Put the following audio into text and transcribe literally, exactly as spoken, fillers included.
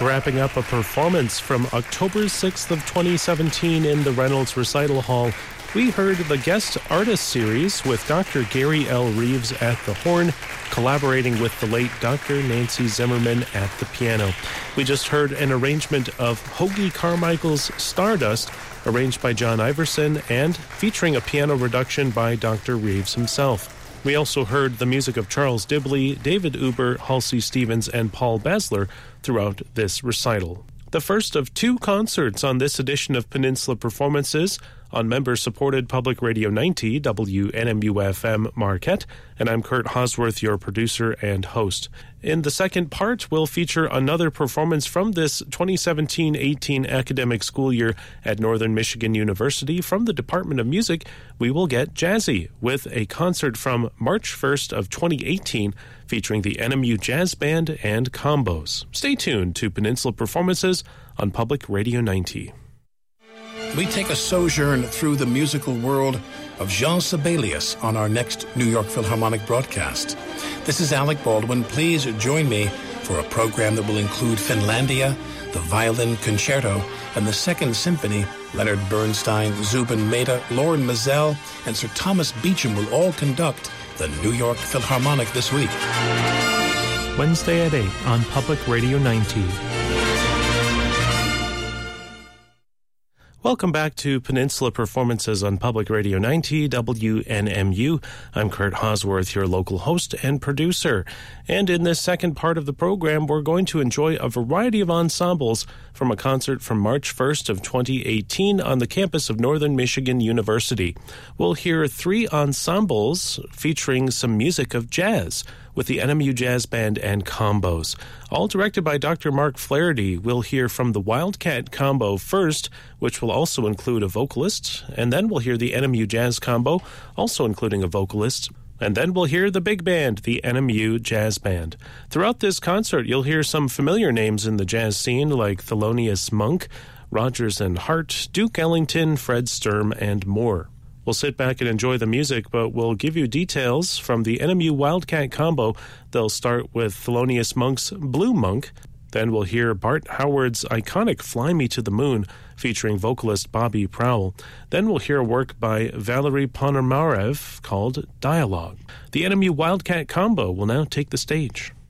wrapping up a performance from October sixth of twenty seventeen in the Reynolds Recital Hall. We heard the Guest Artist Series with Doctor Gary L. Reeves at the horn, collaborating with the late Doctor Nancy Zimmerman at the piano. We just heard an arrangement of Hoagy Carmichael's Stardust, arranged by John Iverson and featuring a piano reduction by Doctor Reeves himself. We also heard the music of Charles Dibley, David Uber, Halsey Stevens, and Paul Basler throughout this recital. The first of two concerts on this edition of Peninsula Performances on member-supported Public Radio ninety, W N M U F M Marquette, and I'm Kurt Hosworth, your producer and host. In the second part, we'll feature another performance from this twenty seventeen eighteen academic school year at Northern Michigan University. From the Department of Music, we will get jazzy with a concert from March first of twenty eighteen featuring the N M U Jazz Band and Combos. Stay tuned to Peninsula Performances on Public Radio ninety. We take a sojourn through the musical world of Jean Sibelius on our next New York Philharmonic broadcast. This is Alec Baldwin. Please join me for a program that will include Finlandia, the Violin Concerto, and the Second Symphony. Leonard Bernstein, Zubin Mehta, Lauren Mazel, and Sir Thomas Beecham will all conduct the New York Philharmonic this week. Wednesday at eight on Public Radio ninety. Welcome back to Peninsula Performances on Public Radio ninety, W N M U. I'm Kurt Hosworth, your local host and producer. And in this second part of the program, we're going to enjoy a variety of ensembles from a concert from March first of twenty eighteen on the campus of Northern Michigan University. We'll hear three ensembles featuring some music of jazz with the N M U Jazz Band and Combos. All directed by Doctor Mark Flaherty. We'll hear from the Wildcat Combo first, which will also include a vocalist, and then we'll hear the N M U Jazz Combo, also including a vocalist, and then we'll hear the big band, the N M U Jazz Band. Throughout this concert, you'll hear some familiar names in the jazz scene like Thelonious Monk, Rodgers and Hart, Duke Ellington, Fred Sturm, and more. We'll sit back and enjoy the music, but we'll give you details from the N M U Wildcat Combo. They'll start with Thelonious Monk's Blue Monk. Then we'll hear Bart Howard's iconic Fly Me to the Moon, featuring vocalist Bobby Prowell. Then we'll hear a work by Valery Ponomarev called Dialogue. The N M U Wildcat Combo will now take the stage.